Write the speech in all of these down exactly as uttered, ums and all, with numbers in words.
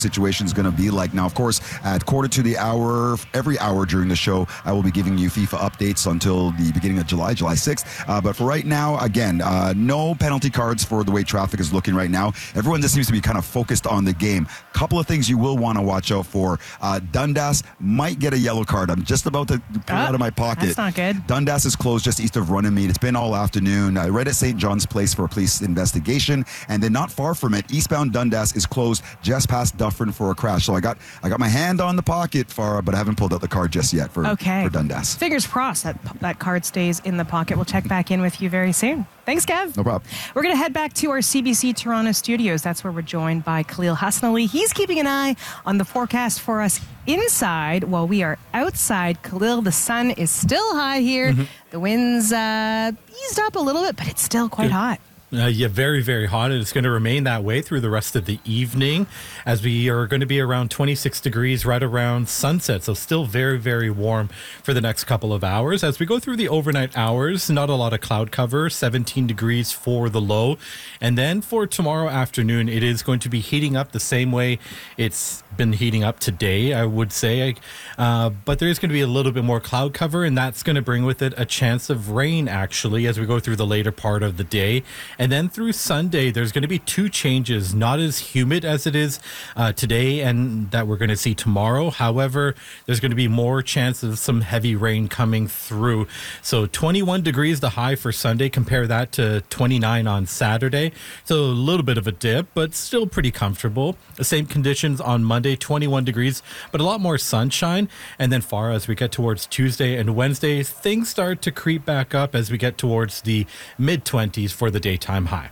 situation is going to be like. Now, of course, at quarter to the hour, every hour during the show, I will be giving you FIFA updates until the beginning of July, July sixth. Uh, but for right now, again, uh, no penalty cards for the way traffic is looking right now. Everyone just seems to be kind of focused on the game. Couple of things you will want to watch out for. Uh, Dundas might get a yellow card. I'm just about to pull it oh, out of my pocket. That's not good. Dundas is closed just east of Runnymede. It's been all afternoon. Uh, right at Saint John's Place for a police investigation. And then not far from it, eastbound Dundas is closed just past Dufferin for a crash. So I got I got my hand on the pocket, Farah, but I haven't pulled out the card just yet for, okay. for Dundas. Fingers crossed that that card stays in the pocket. We'll check back in with you very soon. Thanks, Kev. No problem. We're going to head back to our C B C Toronto studios. That's where we're joined by Khalil Hassanali. He's keeping an eye on the forecast for us inside while we are outside. Khalil, the sun is still high here. Mm-hmm. The wind's uh, eased up a little bit, but it's still quite Good. hot. Uh, yeah, very, very hot, and it's going to remain that way through the rest of the evening as we are going to be around twenty-six degrees right around sunset, so still very, very warm for the next couple of hours. As we go through the overnight hours, not a lot of cloud cover, seventeen degrees for the low, and then for tomorrow afternoon, it is going to be heating up the same way it's been heating up today, I would say, uh, but there is going to be a little bit more cloud cover, and that's going to bring with it a chance of rain, actually, as we go through the later part of the day. And then through Sunday, there's going to be two changes, not as humid as it is uh, today and that we're going to see tomorrow. However, there's going to be more chance of some heavy rain coming through. So twenty-one degrees the high for Sunday. Compare that to twenty-nine on Saturday. So a little bit of a dip, but still pretty comfortable. The same conditions on Monday, twenty-one degrees, but a lot more sunshine. And then far as we get towards Tuesday and Wednesday, things start to creep back up as we get towards the mid-twenties for the daytime high.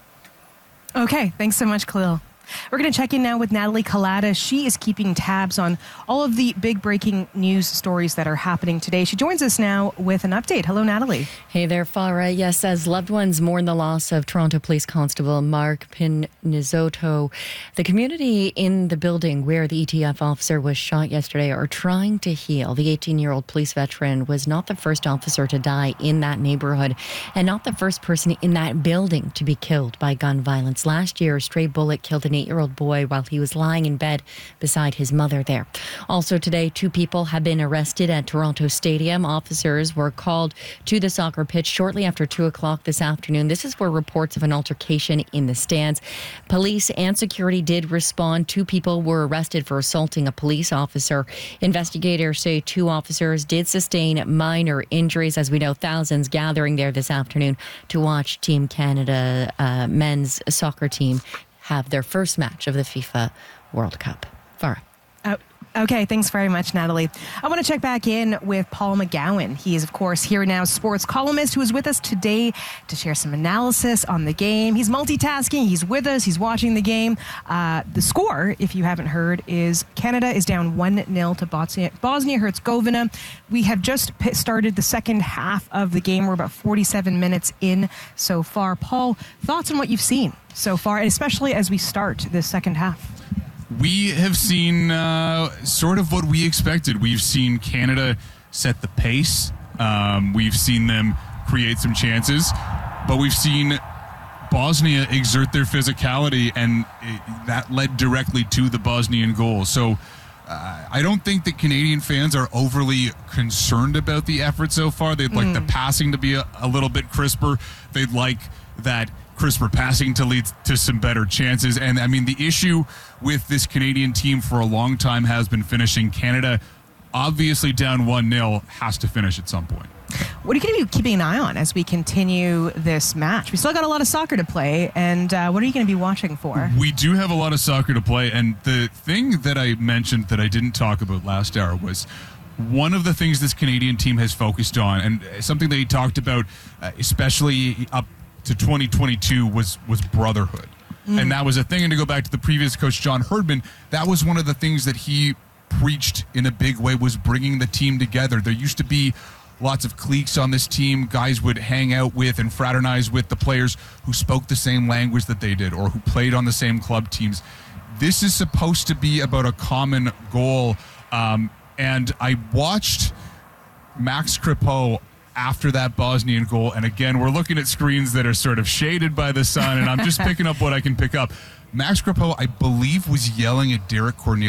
Okay, thanks so much, Khalil. We're going to check in now with Natalie Kalata. She is keeping tabs on all of the big breaking news stories that are happening today. She joins us now with an update. Hello, Natalie. Hey there, Farah. Yes, as loved ones mourn the loss of Toronto Police Constable Mark Pinizotto, the community in the building where the E T F officer was shot yesterday are trying to heal. The eighteen-year-old police veteran was not the first officer to die in that neighborhood and not the first person in that building to be killed by gun violence. Last year, a stray bullet killed an eight-year-old boy while he was lying in bed beside his mother there. Also today, two people have been arrested at Toronto Stadium. Officers were called to the soccer pitch shortly after two o'clock this afternoon. This is where reports of an altercation in the stands. Police and security did respond. Two people were arrested for assaulting a police officer. Investigators say two officers did sustain minor injuries. As we know, thousands gathering there this afternoon to watch Team Canada uh, men's soccer team have their first match of the FIFA World Cup. Farah. Oh, okay, thanks very much, Natalie. I want to check back in with Paul McGowan. He is, of course, Here Now sports columnist who is with us today to share some analysis on the game. He's multitasking. He's with us. He's watching the game. Uh, the score, if you haven't heard, is Canada is down one nil to Bosnia, Bosnia-Herzegovina. We have just started the second half of the game. We're about forty-seven minutes in so far. Paul, thoughts on what you've seen so far, and especially as we start this second half? We have seen uh, sort of what we expected. We've seen Canada set the pace. Um, we've seen them create some chances, but we've seen Bosnia exert their physicality, and it, that led directly to the Bosnian goal. So uh, I don't think that Canadian fans are overly concerned about the effort so far. They'd like mm. the passing to be a, a little bit crisper. They'd like that crisper passing to lead to some better chances. And I mean, the issue with this Canadian team for a long time has been finishing. Canada, obviously down one nil, has to finish at some point. What are you going to be keeping an eye on as we continue this match? We still got a lot of soccer to play, and uh, what are you going to be watching for? We do have a lot of soccer to play, and the thing that I mentioned that I didn't talk about last hour was one of the things this Canadian team has focused on, and something they talked about, uh, especially up to twenty twenty-two, was was brotherhood. Mm. And that was a thing. And to go back to the previous coach, John Herdman, that was one of the things that he preached in a big way, was bringing the team together. There used to be lots of cliques on this team. Guys would hang out with and fraternize with the players who spoke the same language that they did or who played on the same club teams. This is supposed to be about a common goal. Um, and I watched Max Crepeau after that Bosnian goal. And again, we're looking at screens that are sort of shaded by the sun, and I'm just picking up what I can pick up. Max Crepeau, I believe, was yelling at Derek Cornelius